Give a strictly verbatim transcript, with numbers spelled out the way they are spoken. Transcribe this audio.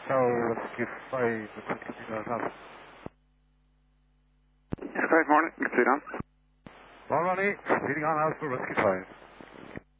Hotel Rescue five, please continue on top. Yes, good morning. Good to see you, Don. All Ronnie, proceeding on Alpha Rescue five.